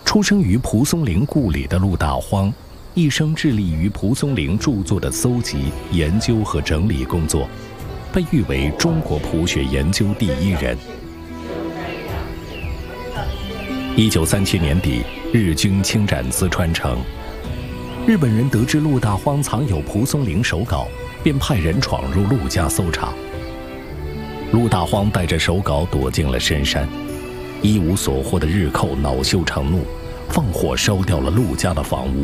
出生于蒲松龄故里的陆大荒，一生致力于蒲松龄著作的搜集、研究和整理工作，被誉为中国蒲学研究第一人。1937年底，日军侵占淄川城，日本人得知陆大荒藏有蒲松龄手稿，便派人闯入陆家搜查。陆大荒带着手稿躲进了深山，一无所获的日寇恼羞成怒，放火烧掉了陆家的房屋。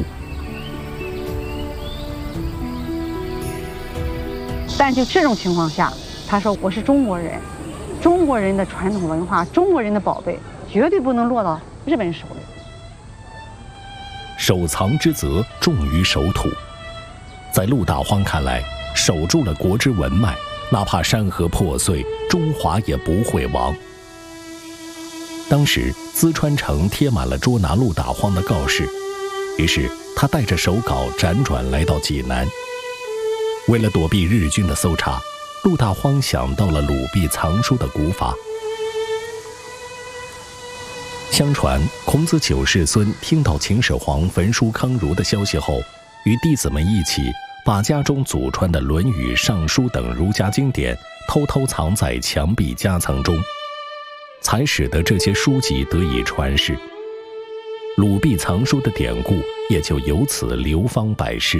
但就这种情况下，他说我是中国人，中国人的传统文化，中国人的宝贝，绝对不能落到日本人手里。 守藏之责重于守土，在陆大荒看来，守住了国之文脉，哪怕山河破碎，中华也不会亡。当时淄川城贴满了捉拿陆大荒的告示，于是他带着手稿辗转来到济南。为了躲避日军的搜查，陆大荒想到了鲁壁藏书的古法。相传孔子9世孙听到秦始皇焚书坑儒的消息后，与弟子们一起把家中祖传的《论语》《尚书》等儒家经典偷偷藏在墙壁夹层中，才使得这些书籍得以传世。鲁壁藏书的典故也就由此流芳百世。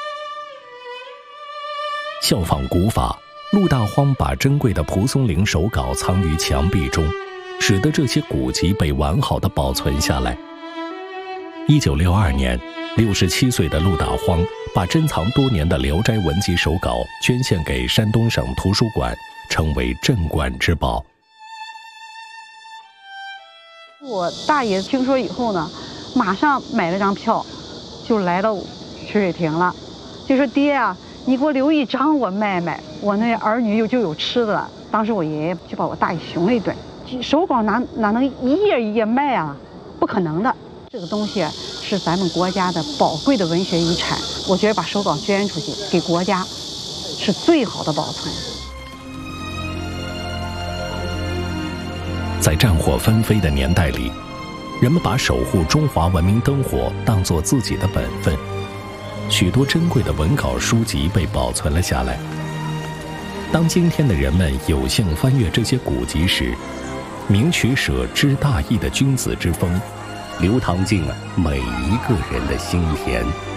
效仿古法，陆大荒把珍贵的蒲松龄手稿藏于墙壁中，使得这些古籍被完好地保存下来。1962年，67岁的陆大荒把珍藏多年的《聊斋文集》手稿捐献给山东省图书馆，成为镇馆之宝。 我大爷听说以后呢，马上买了张票，就来到曲水亭了，就说爹啊，你给我留一张我卖卖，我那儿女就有吃的了。当时我爷爷就把我大爷熊了一顿，手稿哪能一页一页卖啊？不可能的，这个东西是咱们国家的宝贵的文学遗产，我觉得把手稿捐出去给国家是最好的保存。 在战火纷飞的年代里，人们把守护中华文明灯火当作自己的本分，许多珍贵的文稿书籍被保存了下来。当今天的人们有幸翻阅这些古籍时，明取舍知大义的君子之风流淌进每一个人的心田。